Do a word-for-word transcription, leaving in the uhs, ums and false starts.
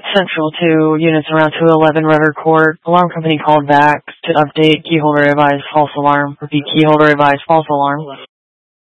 Central to units around two eleven River Court. Alarm company called back to update keyholder advised false alarm. Repeat, keyholder advised false alarm.